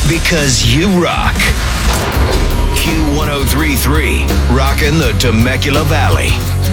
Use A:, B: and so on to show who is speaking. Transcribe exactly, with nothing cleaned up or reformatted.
A: Because you rock. Q one oh three point three, rockin' the Temecula Valley.